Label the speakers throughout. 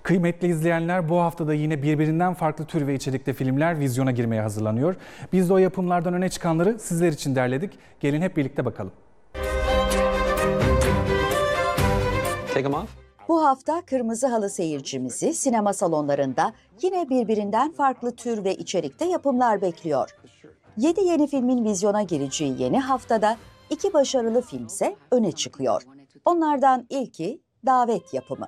Speaker 1: Kıymetli izleyenler, bu haftada yine birbirinden farklı tür ve içerikte filmler vizyona girmeye hazırlanıyor. Biz de o yapımlardan öne çıkanları sizler için derledik. Gelin hep birlikte bakalım.
Speaker 2: Bu hafta Kırmızı Halı seyircimizi sinema salonlarında yine birbirinden farklı tür ve içerikte yapımlar bekliyor. 7 yeni filmin vizyona gireceği yeni haftada 2 başarılı filmse öne çıkıyor. Onlardan ilki Davet yapımı.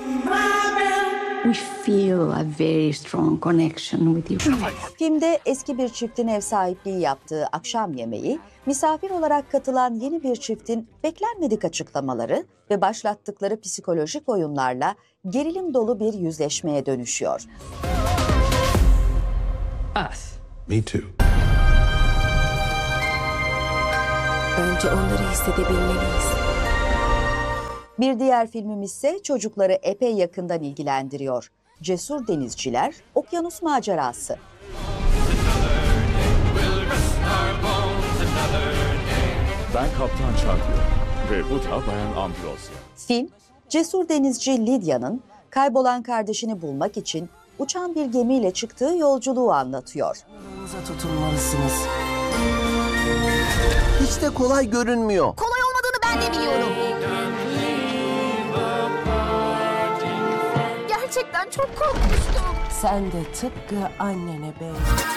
Speaker 3: We feel a very strong connection with you.
Speaker 2: Filmde eski bir çiftin ev sahipliği yaptığı akşam yemeği, misafir olarak katılan yeni bir çiftin beklenmedik açıklamaları ve başlattıkları psikolojik oyunlarla gerilim dolu bir yüzleşmeye dönüşüyor.
Speaker 3: Us.
Speaker 4: Me too.
Speaker 5: Önce onları hissedebilmeliyiz.
Speaker 2: Bir diğer filmimiz ise çocukları epey yakından ilgilendiriyor. Cesur Denizciler, Okyanus Macerası.
Speaker 6: Ben Kaptan Çarpıyor ve bu da Bayan Ambrosya.
Speaker 2: Film, cesur denizci Lydia'nın kaybolan kardeşini bulmak için uçan bir gemiyle çıktığı yolculuğu anlatıyor.
Speaker 7: Yanınıza tutunmalısınız. Hiç de kolay görünmüyor.
Speaker 5: Kolay olmadığını ben de biliyorum. Gerçekten çok korkmuştum.
Speaker 7: Sen de tıpkı annene benziyorsun.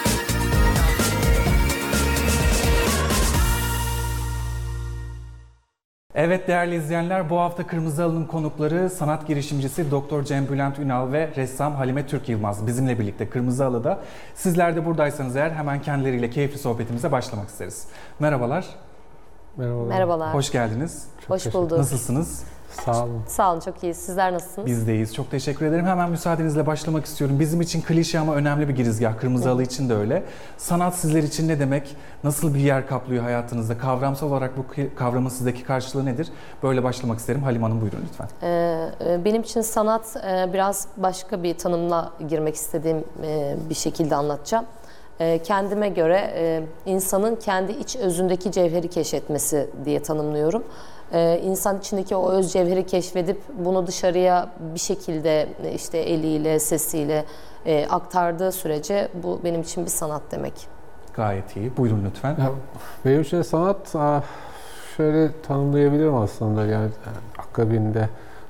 Speaker 1: Evet değerli izleyenler, bu hafta Kırmızı Halı'nın konukları sanat girişimcisi Dr. Cem Bülent Ünal ve ressam Halime Türk Yılmaz bizimle birlikte Kırmızı Halı'da. Sizler de buradaysanız eğer hemen kendileriyle keyifli sohbetimize başlamak isteriz. Merhabalar.
Speaker 8: Merhabalar.
Speaker 1: Hoş geldiniz.
Speaker 8: Hoş bulduk.
Speaker 1: Nasılsınız?
Speaker 9: Sağ olun.
Speaker 8: Sağ olun, çok iyiyiz. Sizler nasılsınız?
Speaker 1: Biz de iyiyiz. Çok teşekkür ederim. Hemen müsaadenizle başlamak istiyorum. Bizim için klişe ama önemli bir girizgah. Kırmızı Halı için de öyle. Sanat sizler için ne demek? Nasıl bir yer kaplıyor hayatınızda? Kavramsal olarak bu kavramın sizdeki karşılığı nedir? Böyle başlamak isterim. Halim Hanım buyurun lütfen.
Speaker 8: Benim için sanat biraz başka bir tanımla girmek istediğim bir şekilde anlatacağım. Kendime göre insanın kendi iç özündeki cevheri keşfetmesi diye tanımlıyorum. İnsan içindeki o öz cevheri keşfedip bunu dışarıya bir şekilde işte eliyle, sesiyle aktardığı sürece bu benim için bir sanat demek.
Speaker 1: Gayet iyi. Buyurun lütfen.
Speaker 9: Ya, benim için sanat şöyle tanımlayabilirim aslında, yani akabinde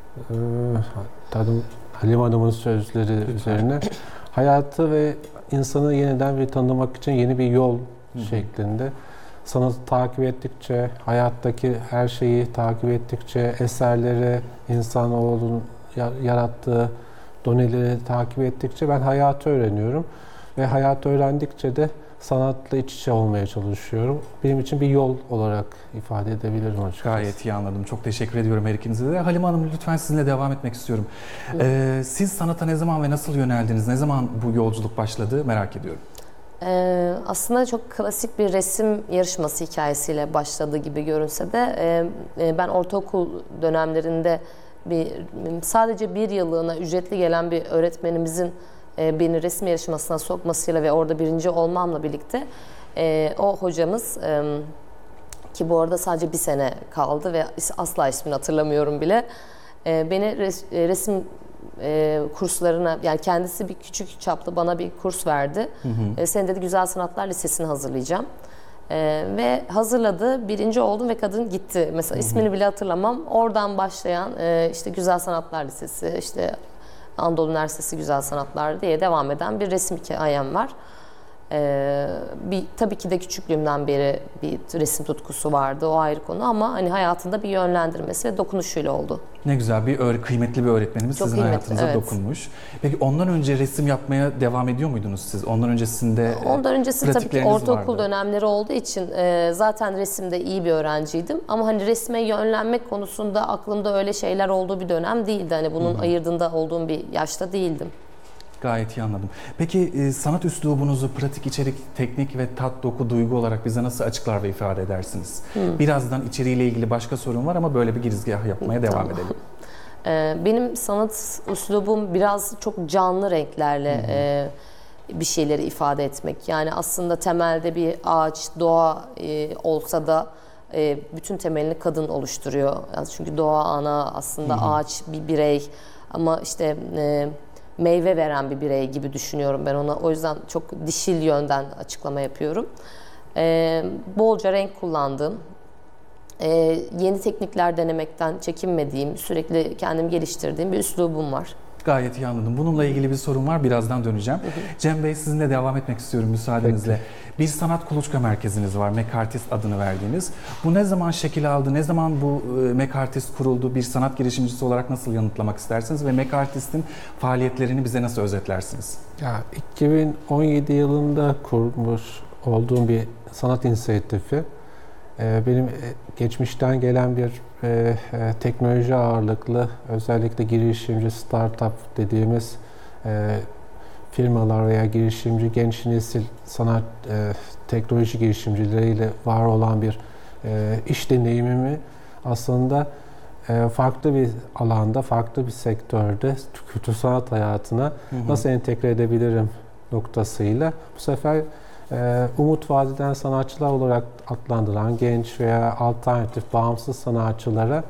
Speaker 9: Halim Hanım'ın sözleri üzerine hayatı ve insanı yeniden bir tanımak için yeni bir yol şeklinde. Sanatı takip ettikçe, hayattaki her şeyi takip ettikçe, eserleri, insanoğlunun yarattığı doneleri takip ettikçe ben hayatı öğreniyorum. Ve hayatı öğrendikçe de sanatla iç içe olmaya çalışıyorum. Benim için bir yol olarak ifade edebilirim açıkçası.
Speaker 1: Gayet iyi anladım. Çok teşekkür ediyorum her ikinize de. Halim Hanım lütfen sizinle devam etmek istiyorum. Siz sanata ne zaman ve nasıl yöneldiniz? Ne zaman bu yolculuk başladı? Merak ediyorum.
Speaker 8: Aslında çok klasik bir resim yarışması hikayesiyle başladığı gibi görünse de ben ortaokul dönemlerinde sadece bir yıllığına ücretli gelen bir öğretmenimizin beni resim yarışmasına sokmasıyla ve orada birinci olmamla birlikte o hocamız ki bu arada sadece bir sene kaldı ve asla ismini hatırlamıyorum bile, beni resim kurslarına, yani kendisi bir küçük çaplı bana bir kurs verdi. Seni dedi Güzel Sanatlar Lisesi'ne hazırlayacağım. Ve hazırladı, birinci oldum ve kadın gitti. Mesela ismini bile hatırlamam. Oradan başlayan işte Güzel Sanatlar Lisesi, işte Anadolu Üniversitesi Güzel Sanatlar diye devam eden bir resim hikayem var. Tabii ki de küçüklüğümden beri bir resim tutkusu vardı, o ayrı konu, ama hani hayatında bir yönlendirmesi ve dokunuşuyla oldu.
Speaker 1: Ne güzel, kıymetli bir öğretmenimiz
Speaker 8: çok
Speaker 1: sizin
Speaker 8: kıymetli,
Speaker 1: hayatınıza
Speaker 8: evet.
Speaker 1: dokunmuş. Peki ondan önce resim yapmaya devam ediyor muydunuz siz? Ondan öncesinde
Speaker 8: tabii ki ortaokul
Speaker 1: vardı.
Speaker 8: dönemleri olduğu için zaten resimde iyi bir öğrenciydim. Ama hani resme yönlenmek konusunda aklımda öyle şeyler olduğu bir dönem değildi. Hani bunun ayırdığında olduğum bir yaşta değildim.
Speaker 1: Gayet iyi anladım. Peki sanat üslubunuzu pratik, içerik, teknik ve tat, doku, duygu olarak bize nasıl açıklar ve ifade edersiniz? Birazdan içeriğiyle ilgili başka sorun var ama böyle bir girizgah yapmaya devam edelim.
Speaker 8: Benim sanat üslubum biraz çok canlı renklerle bir şeyleri ifade etmek. Yani aslında temelde bir ağaç, doğa olsa da bütün temelini kadın oluşturuyor. Yani çünkü doğa ana, aslında ağaç bir birey. Ama işte meyve veren bir birey gibi düşünüyorum ben ona. O yüzden çok dişil yönden açıklama yapıyorum. Bolca renk kullandığım, yeni teknikler denemekten çekinmediğim, sürekli kendimi geliştirdiğim bir üslubum var.
Speaker 1: Gayet iyi anladım. Bununla ilgili bir sorun var. Birazdan döneceğim. Cem Bey, sizinle devam etmek istiyorum müsaadenizle. Bir sanat kuluçka merkeziniz var. McArtist adını verdiğiniz. Bu ne zaman şekil aldı? Ne zaman bu McArtist kuruldu? Bir sanat girişimcisi olarak nasıl yanıtlamak istersiniz? Ve McArtist'in faaliyetlerini bize nasıl özetlersiniz?
Speaker 9: Ya 2017 yılında kurmuş olduğum bir sanat inisiyatifi. Benim geçmişten gelen bir teknoloji ağırlıklı, özellikle girişimci, startup dediğimiz firmalar veya girişimci, genç nesil sanat, teknoloji girişimcileriyle var olan bir iş deneyimimi aslında farklı bir alanda, farklı bir sektörde kültür sanat hayatına nasıl entegre edebilirim noktasıyla bu sefer umut vadeden sanatçılar olarak adlandırılan genç veya alternatif, bağımsız sanatçılara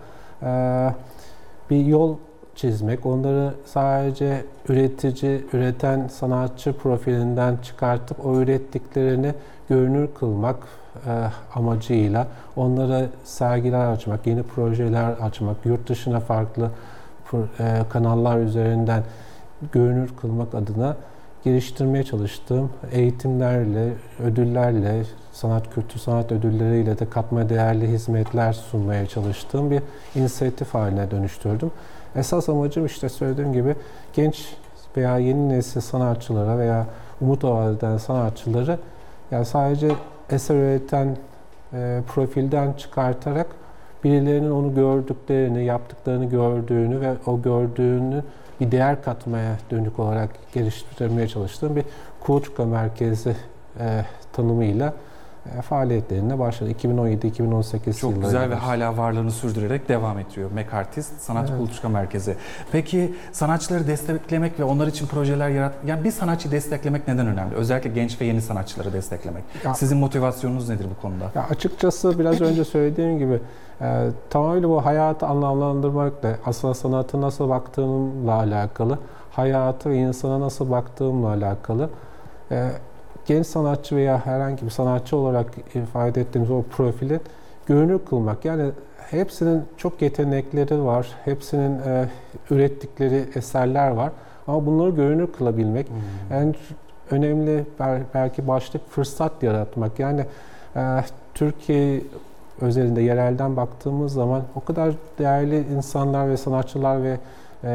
Speaker 9: bir yol çizmek, onları sadece üretici, üreten sanatçı profilinden çıkartıp o ürettiklerini görünür kılmak amacıyla onlara sergiler açmak, yeni projeler açmak, yurt dışına farklı kanallar üzerinden görünür kılmak adına geliştirmeye çalıştığım eğitimlerle, ödüllerle, kültür sanat ödülleriyle de katma değerli hizmetler sunmaya çalıştığım bir inisiyatif haline dönüştürdüm. Esas amacım işte söylediğim gibi genç veya yeni nesil sanatçılara veya umut vaat eden sanatçıları yani sadece eser üreten profilden çıkartarak birilerinin onu gördüklerini, yaptıklarını gördüğünü ve o gördüğünü bir değer katmaya dönük olarak geliştirmeye çalıştığım bir kuluçka merkezi tanımıyla faaliyetlerine başladı. 2017-2018
Speaker 1: Çok güzel ve hala varlığını sürdürerek devam ediyor McArtist Sanat Kuluçka Merkezi. Peki sanatçıları desteklemek ve onlar için projeler yani bir sanatçıyı desteklemek neden önemli? Özellikle genç ve yeni sanatçıları desteklemek. Sizin motivasyonunuz nedir bu konuda?
Speaker 9: Ya açıkçası biraz önce söylediğim gibi tamamıyla bu hayatı anlamlandırmakla, aslında sanatı nasıl baktığımla alakalı, hayatı ve insana nasıl baktığımla alakalı. Genç sanatçı veya herhangi bir sanatçı olarak ifade ettiğimiz o profili görünür kılmak. Yani hepsinin çok yetenekleri var, hepsinin ürettikleri eserler var ama bunları görünür kılabilmek. En önemli belki başlık fırsat yaratmak. Yani Türkiye özelinde yerelden baktığımız zaman o kadar değerli insanlar ve sanatçılar ve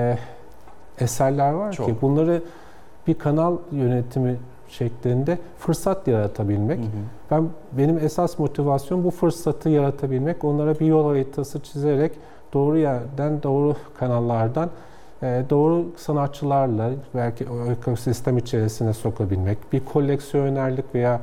Speaker 9: eserler var ki bunları bir kanal yönetimi şeklinde fırsat yaratabilmek. Benim esas motivasyon bu fırsatı yaratabilmek. Onlara bir yol haritası çizerek doğru yerden, doğru kanallardan doğru sanatçılarla belki o ekosistem içerisine sokabilmek. Bir koleksiyonerlik veya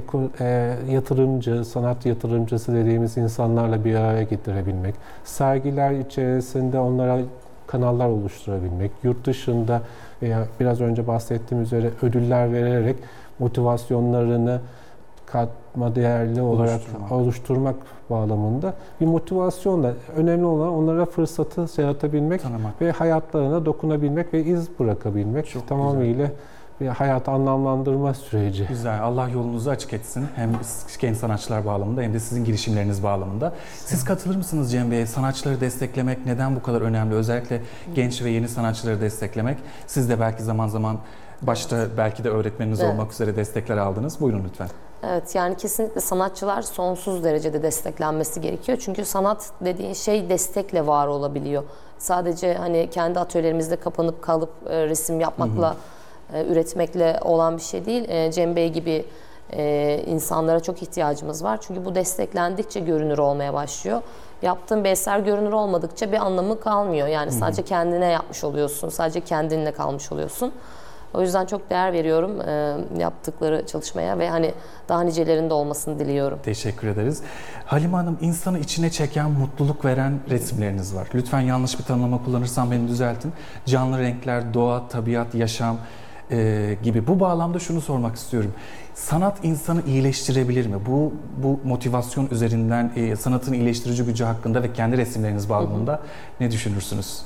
Speaker 9: yatırımcı, sanat yatırımcısı dediğimiz insanlarla bir araya getirebilmek. Sergiler içerisinde onlara kanallar oluşturabilmek. Yurt dışında veya biraz önce bahsettiğim üzere ödüller vererek motivasyonlarını katma değerli olarak oluşturmak bağlamında bir motivasyonla önemli olan onlara fırsatı yaratabilmek ve hayatlarına dokunabilmek ve iz bırakabilmek. Tamamıyla bir hayatı anlamlandırma süreci.
Speaker 1: Güzel. Allah yolunuzu açık etsin. Hem genç sanatçılar bağlamında hem de sizin girişimleriniz bağlamında. Siz katılır mısınız Cem Bey? Sanatçıları desteklemek neden bu kadar önemli? Özellikle genç ve yeni sanatçıları desteklemek. Siz de belki zaman zaman başta belki de öğretmeniniz olmak üzere destekler aldınız. Buyurun lütfen.
Speaker 8: Evet, yani kesinlikle sanatçılar sonsuz derecede desteklenmesi gerekiyor. Çünkü sanat dediğin şey destekle var olabiliyor. Sadece hani kendi atölyelerimizde kapanıp kalıp resim yapmakla üretmekle olan bir şey değil. Cem Bey gibi insanlara çok ihtiyacımız var. Çünkü bu desteklendikçe görünür olmaya başlıyor. Yaptığın bir eser görünür olmadıkça bir anlamı kalmıyor. Yani sadece kendine yapmış oluyorsun, sadece kendinle kalmış oluyorsun. O yüzden çok değer veriyorum yaptıkları çalışmaya ve hani daha nicelerinde olmasını diliyorum.
Speaker 1: Teşekkür ederiz. Halime Hanım, insanı içine çeken, mutluluk veren resimleriniz var. Lütfen yanlış bir tanımlama kullanırsam beni düzeltin. Canlı renkler, doğa, tabiat, yaşam gibi. Bu bağlamda şunu sormak istiyorum. Sanat insanı iyileştirebilir mi? Bu motivasyon üzerinden sanatın iyileştirici gücü hakkında ve kendi resimleriniz bağlamında ne düşünürsünüz?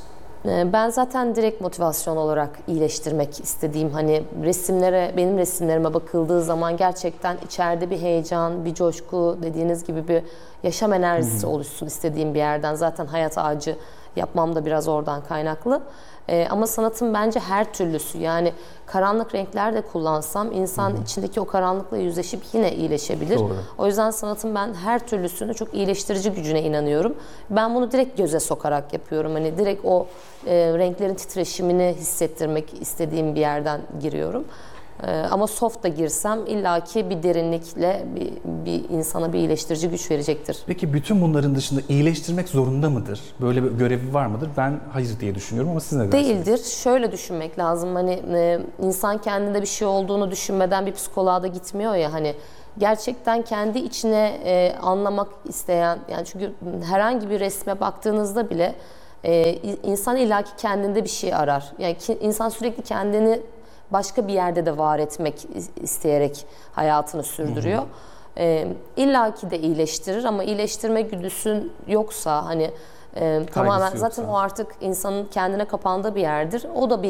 Speaker 8: Ben zaten direkt motivasyon olarak iyileştirmek istediğim, hani benim resimlerime bakıldığı zaman gerçekten içeride bir heyecan, bir coşku, dediğiniz gibi bir yaşam enerjisi oluşsun istediğim bir yerden. Zaten hayat ağacı yapmam da biraz oradan kaynaklı. Ama sanatın bence her türlüsü, yani karanlık renkler de kullansam insan içindeki o karanlıkla yüzleşip yine iyileşebilir.
Speaker 9: Doğru.
Speaker 8: O yüzden sanatın ben her türlüsünü çok iyileştirici gücüne inanıyorum. Ben bunu direkt göze sokarak yapıyorum. Hani direkt o renklerin titreşimini hissettirmek istediğim bir yerden giriyorum. Ama soft da girsem illaki bir derinlikle bir insana bir iyileştirici güç verecektir.
Speaker 1: Peki bütün bunların dışında iyileştirmek zorunda mıdır? Böyle bir görevi var mıdır? Ben hayır diye düşünüyorum ama siz ne dersiniz?
Speaker 8: Değildir. Şöyle düşünmek lazım. Hani insan kendinde bir şey olduğunu düşünmeden bir psikoloğa da gitmiyor ya, hani gerçekten kendi içine anlamak isteyen, yani çünkü herhangi bir resme baktığınızda bile insan illaki kendinde bir şey arar. Yani insan sürekli kendini başka bir yerde de var etmek isteyerek hayatını sürdürüyor. İlla ki de iyileştirir ama iyileştirme güdüsün yoksa, hani tamamen
Speaker 1: yoksa.
Speaker 8: zaten o artık insanın kendine kapandığı bir yerdir. O da bir